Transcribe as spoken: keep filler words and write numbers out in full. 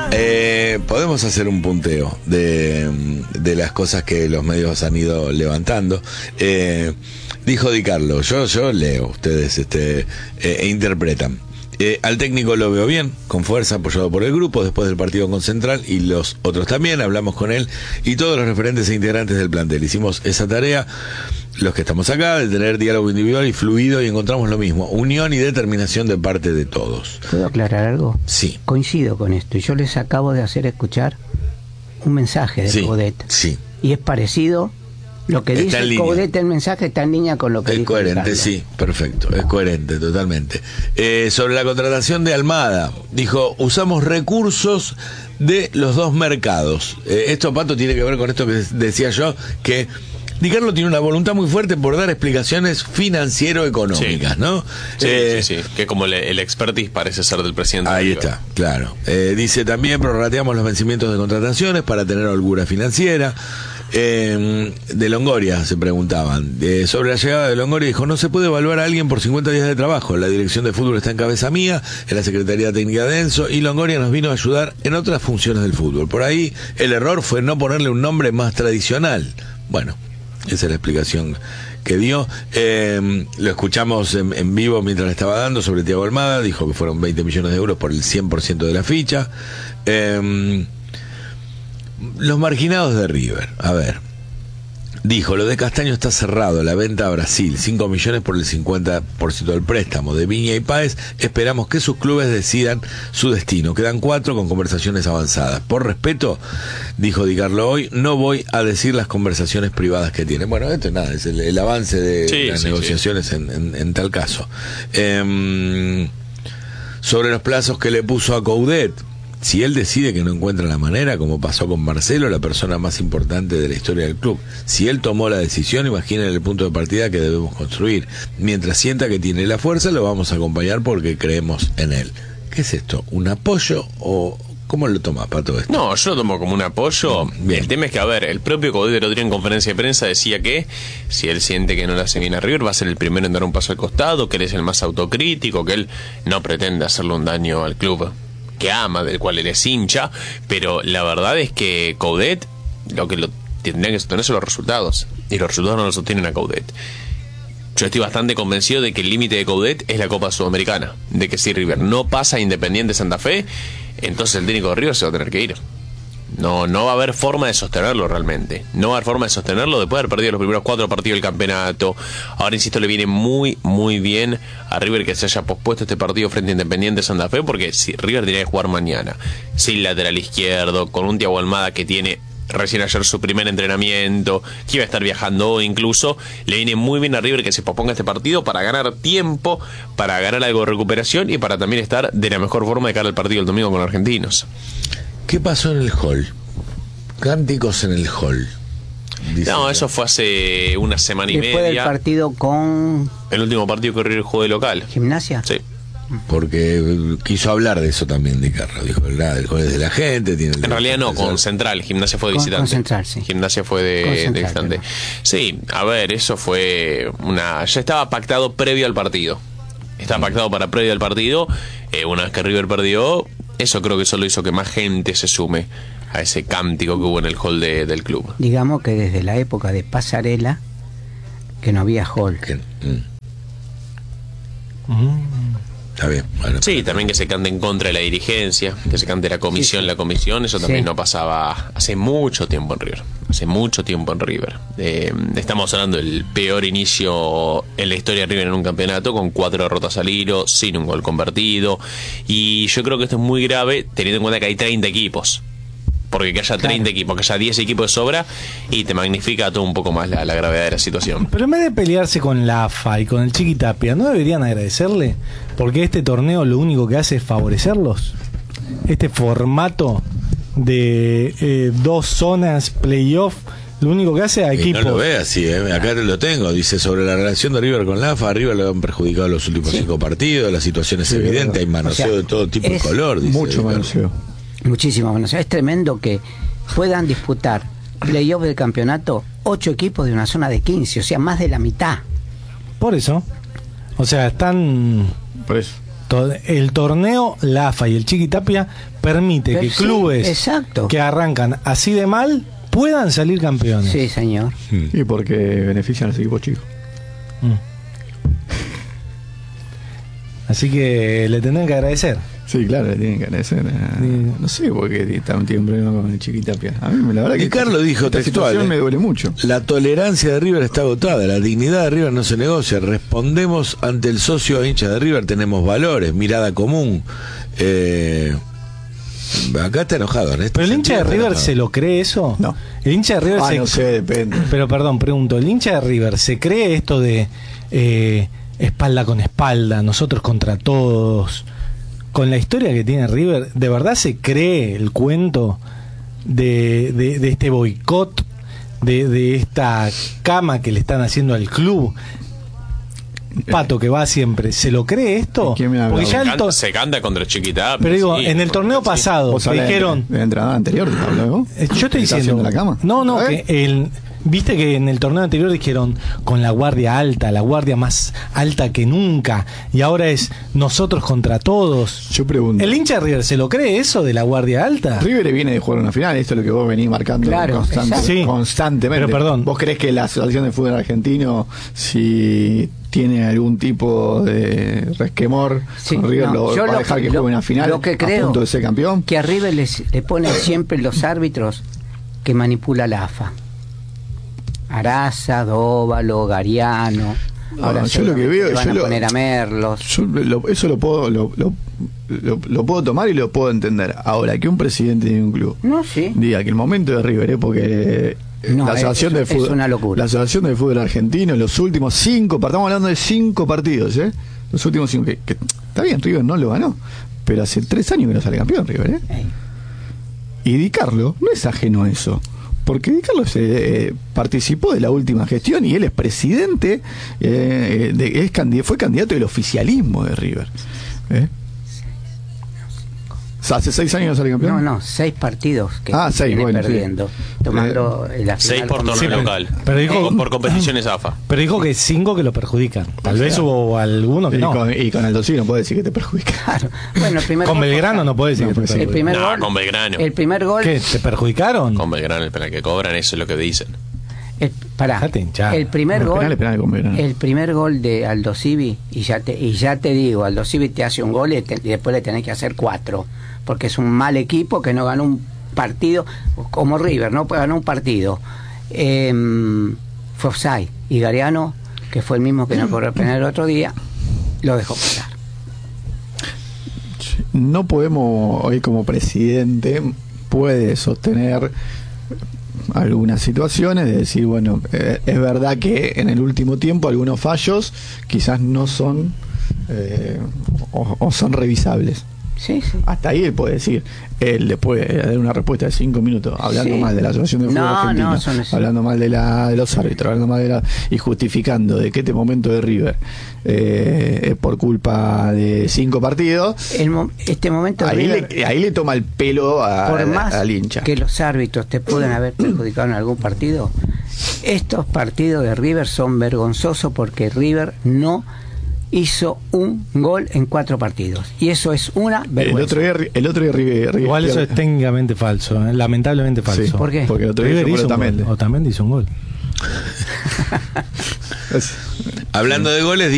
Eh, podemos hacer un punteo de, de las cosas que los medios han ido levantando. Eh, dijo Di Carlo, yo, yo leo, ustedes este, eh, e interpretan. Eh, al técnico lo veo bien, con fuerza, apoyado por el grupo, después del partido con Central y los otros también, hablamos con él y todos los referentes e integrantes del plantel. Hicimos esa tarea, los que estamos acá, de tener diálogo individual y fluido, y encontramos lo mismo, unión y determinación de parte de todos. ¿Puedo aclarar algo? Sí. Coincido con esto, y yo les acabo de hacer escuchar un mensaje de Sí, Coudet. sí. Y es parecido. Lo que Está dice Coudet, el mensaje está en línea con lo que es dijo coherente, Ricardo. sí, perfecto, es coherente, totalmente. Eh, sobre la contratación de Almada, dijo, usamos recursos de los dos mercados. Eh, esto, Pato, tiene que ver con esto que decía yo, que Di Carlo tiene una voluntad muy fuerte por dar explicaciones financiero-económicas, sí. ¿no? Sí, eh, sí, sí, que como el, el expertise parece ser del presidente. Ahí de está, claro. Eh, dice también, prorrateamos los vencimientos de contrataciones para tener holgura financiera. Eh, de Longoria se preguntaban eh, sobre la llegada de Longoria. Dijo, no se puede evaluar a alguien por cincuenta días de trabajo. La dirección de fútbol está en cabeza mía, en la Secretaría Técnica de Enzo, y Longoria nos vino a ayudar en otras funciones del fútbol. Por ahí el error fue no ponerle un nombre más tradicional. Bueno, esa es la explicación que dio. Eh, lo escuchamos en, en vivo mientras le estaba dando sobre Thiago Almada. Dijo que fueron veinte millones de euros por el cien por ciento de la ficha. eh, Los marginados de River, a ver, dijo, lo de Castaño está cerrado, la venta a Brasil, cinco millones por el cincuenta por ciento del préstamo. De Viña y Páez, esperamos que sus clubes decidan su destino. Quedan cuatro con conversaciones avanzadas. Por respeto, dijo Di Carlo hoy, no voy a decir las conversaciones privadas que tienen. Bueno, esto es nada, es el, el avance de sí, las sí, negociaciones sí. En, en, en tal caso. Eh, sobre los plazos que le puso a Coudet, si él decide que no encuentra la manera, como pasó con Marcelo, la persona más importante de la historia del club, si él tomó la decisión, imaginen el punto de partida que debemos construir. Mientras sienta que tiene la fuerza, lo vamos a acompañar porque creemos en él. ¿Qué es esto? ¿Un apoyo o cómo lo toma, Pato, esto? No, yo lo tomo como un apoyo. Bien. El tema es que, a ver, el propio Coudet el otro día en conferencia de prensa decía que si él siente que no le hace bien a River, va a ser el primero en dar un paso al costado, que él es el más autocrítico, que él no pretende hacerle un daño al club que ama, del cual él es hincha, pero la verdad es que Coudet lo que lo tendrían que sostener son los resultados, y los resultados no los sostienen a Coudet. Yo estoy bastante convencido de que el límite de Coudet es la Copa Sudamericana, de que si River no pasa a Independiente Santa Fe, entonces el técnico de River se va a tener que ir. No, no va a haber forma de sostenerlo realmente. No va a haber forma de sostenerlo después de haber perdido los primeros cuatro partidos del campeonato. Ahora, insisto, le viene muy, muy bien a River que se haya pospuesto este partido frente a Independiente Santa Fe, porque si River tenía que jugar mañana, sin lateral izquierdo, con un Thiago Almada que tiene recién ayer su primer entrenamiento, que iba a estar viajando hoy incluso, le viene muy bien a River que se posponga este partido para ganar tiempo, para ganar algo de recuperación y para también estar de la mejor forma de cara al partido el domingo con los argentinos. ¿Qué pasó en el hall? Cánticos en el hall. Dice No, que... eso fue hace una semana y Después media. del partido con El último partido que River jugó de local. Gimnasia. Sí. Porque quiso hablar de eso también Di Carlo. Dijo, nada, el hall es de la gente. Tiene el En realidad no, derecho a con pensar. Central. Gimnasia fue de Con- visitante. con Central, sí. Gimnasia fue de, Con de Central, visitante. perdón. Sí, a ver, eso fue una... Ya estaba pactado previo al partido. Estaba pactado para previo al partido. Eh, una vez que River perdió, eso creo que solo hizo que más gente se sume a ese cántico que hubo en el hall de, del club. Digamos que desde la época de Pasarela, que no había hall. Que- mm. Está bien. Bueno, Sí, también que se cante en contra de la dirigencia, que se cante la comisión, Sí, sí. la comisión, eso también Sí. no pasaba hace mucho tiempo en River, hace mucho tiempo en River. Eh, estamos hablando del peor inicio en la historia de River en un campeonato, con cuatro derrotas al hilo, sin un gol convertido, y yo creo que esto es muy grave teniendo en cuenta que hay treinta equipos. Porque que haya treinta Claro. equipos, que haya diez equipos de sobra, y te magnifica todo un poco más la, la gravedad de la situación. Pero en vez de pelearse con la A F A y con el Chiqui Tapia, ¿no deberían agradecerle? Porque este torneo lo único que hace es favorecerlos. Este formato de eh, dos zonas playoff, lo único que hace a y equipos. no lo ve así, ¿eh? Acá te lo tengo. Dice sobre la relación de River con la A F A. River lo han perjudicado los últimos Sí. cinco partidos. La situación es Sí, evidente. verdad. Hay manoseo O sea, de todo tipo y es color. Dice Mucho Di Carlo. manoseo. Muchísimo. Bueno, o sea, es tremendo que puedan disputar playoff del campeonato ocho equipos de una zona de quince, o sea, más de la mitad. Por eso. O sea, están Por eso. To- El torneo, la AFA y el Chiquitapia permite Pero que sí, clubes exacto. que arrancan así de mal puedan salir campeones. Sí, señor. Y porque benefician a los equipos chicos. Mm. Así que le tendrán que agradecer. Sí, claro, le tienen que agradecer. a- Sí. No sé por qué está un tiempo con el Chiquitapia. A mí, la verdad, Y que Carlos dijo esta textual, situación ¿eh? me duele mucho. La tolerancia de River está agotada, la dignidad de River no se negocia. Respondemos ante el socio hincha de River, tenemos valores, mirada común. Eh, acá está enojado, en este Pero el hincha de sentido está River enojado. se lo cree eso. No. El hincha de River Ah, se no sé, depende. Pero perdón, pregunto, ¿el hincha de River se cree esto de eh, espalda con espalda, nosotros contra todos? Con la historia que tiene River, ¿de verdad se cree el cuento de, de, de este boicot, de, de esta cama que le están haciendo al club? Pato que va siempre, ¿se lo cree esto? ¿Quién me ha Porque hablado? ya Se el to- canta, se canta contra Chiquitapia. Pero digo, sí, en el porque torneo sí. pasado ¿Vos te hablas de- dijeron... de la entrada anterior? ¿Habló vos? Eh, Yo estoy ¿Está diciendo. haciendo la cama? No, no, ¿Eh? que el. Viste que en el torneo anterior dijeron con la guardia alta, la guardia más alta que nunca, y ahora es nosotros contra todos. Yo pregunto. ¿El hincha de River se lo cree eso de la guardia alta? River viene de jugar una final, esto es lo que vos venís marcando Claro, constante- exacto. Sí. constantemente. Pero perdón. ¿Vos creés que la Asociación de Fútbol Argentino, si tiene algún tipo de resquemor Sí, con River, no, lo yo va a lo dejar que- que lo- juegue una final lo que a creo punto de ser campeón? Que a River les, le ponen siempre los árbitros que manipula la AFA. Araza, Dóvalo, Gariano. Ahora, yo lo que seguramente veo- le van yo a lo- poner a Merlos. Yo lo- eso lo puedo lo, lo, lo- lo puedo tomar y lo puedo entender. Ahora, que un presidente de un club No, sí. diga que el momento de River es porque eh, No, la asociación es- de es fútbol, una locura. la asociación de fútbol argentino, los últimos cinco, estamos hablando de cinco partidos, ¿eh? Los últimos cinco, que, que está bien, River no lo ganó, pero hace tres años que no sale campeón River, ¿eh? Ey. Y Di Carlo no es ajeno a eso. Porque Di Carlo se, eh, participó de la última gestión y él es presidente, eh, de, es candid- fue candidato del oficialismo de River. ¿eh? O sea, hace seis años no sale campeón. No, no, seis partidos que Ah, seis, viene bueno, sí. perdiendo. Tomando la final Seis por con- torneo Sí, pero- local. pero dijo- por, por competiciones AFA. Pero dijo que cinco que lo perjudican. Tal O vez sea, hubo alguno que y, no. con, y con Aldo Civi no puede decir que te perjudica. Claro. Bueno, el primer Con gol- Belgrano no puede decir No, que te pues sí. El perjudican. primer No, gol. con Belgrano. El primer gol. ¿Qué? ¿Te perjudicaron? Con Belgrano, el penal que cobran, eso es lo que dicen. El, pará, Dejate hinchar. el primer No, gol, penal es penal con Belgrano. el primer gol de Aldo Civi, y ya te, y ya te digo, Aldo Civi te hace un gol y, te- y después le tenés que hacer cuatro, porque es un mal equipo que no ganó un partido, como River, no ganó un partido. Eh, fue offside, y Gariano, que fue el mismo que no cobró el penal el otro día, lo dejó pasar. No podemos, hoy como presidente, puede sostener algunas situaciones de decir, bueno, eh, es verdad que en el último tiempo algunos fallos quizás no son eh, o, o son revisables. Sí, sí. Hasta ahí él puede decir, él le puede dar una respuesta de cinco minutos hablando Sí. mal de la Asociación de Fútbol No, Argentino, no, eso no es- hablando mal de la de los árbitros, hablando mal de la y justificando de que este momento de River eh, es por culpa de cinco partidos. El mo- este momento de Ahí River- le, ahí le toma el pelo a- por más al hincha. que los árbitros te puedan haber perjudicado en algún partido, estos partidos de River son vergonzosos porque River no hizo un gol en cuatro partidos y eso es una El vergüenza. otro día, el otro día River, River Igual eso es pierde. técnicamente falso, ¿eh? Lamentablemente falso. Sí, ¿Por qué? Porque el otro día River hizo hizo un Otamendi. gol. Otamendi hizo un gol. Es- Hablando de goles,